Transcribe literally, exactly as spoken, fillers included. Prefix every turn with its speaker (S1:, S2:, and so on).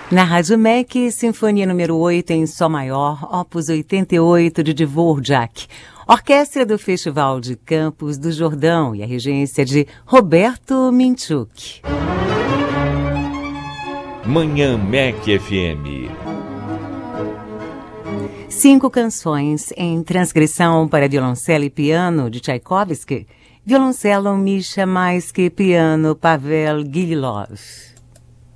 S1: Na Rádio M E C, Sinfonia número oito em Sol Maior, Opus oitenta e oito de Dvorak. Orquestra do Festival de Campos do Jordão e a regência de Roberto Minchuk.
S2: Manhã M E C F M.
S1: Cinco canções em transcrição para violoncelo e piano de Tchaikovsky. Violoncelo Misha Maisky, piano Pavel Gililov.